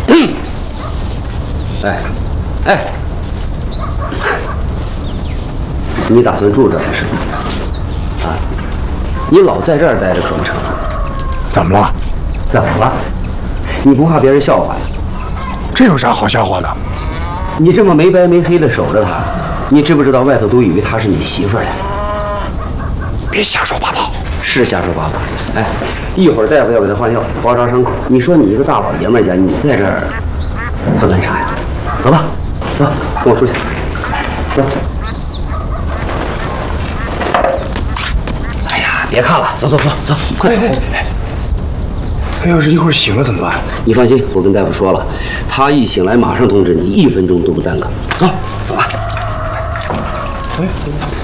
哎，你打算住这儿是吗？啊，你老在这儿待着可不成。 怎么了？ 怎么了？你不怕别人笑话呀？ 这有啥好笑话的？ 你这么没白没黑的守着她，你知不知道外头都以为她是你媳妇儿呀？ 别瞎说八道。 是瞎说八道。哎，一会儿大夫要给她换药，包扎伤口。你说你一个大老爷们家，你在这儿算干啥呀？走吧，走，跟我出去。走。哎呀，别看了，走，快走。 他要是一会儿醒了怎么办？ 你放心，我跟大夫说了，他一醒来马上通知你，1分钟都不耽搁。走吧。 哎。